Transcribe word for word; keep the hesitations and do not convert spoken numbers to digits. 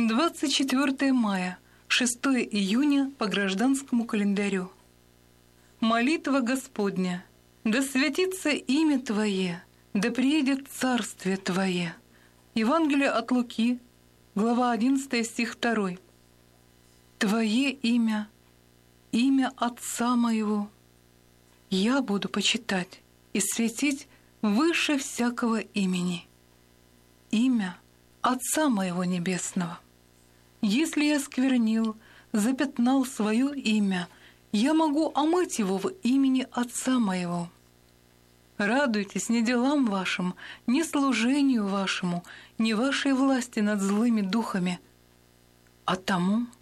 двадцать четвёртое мая, шестое июня по гражданскому календарю. Молитва Господня. Да святится имя Твое, да приедет царствие Твое. Евангелие от Луки, глава одиннадцатая, стих второй. Твое имя, имя Отца моего, я буду почитать и светить выше всякого имени. Имя Отца моего Небесного. Если я сквернил, запятнал свое имя, я могу омыть его в имени Отца моего. Радуйтесь не делам вашим, не служению вашему, не вашей власти над злыми духами, а тому,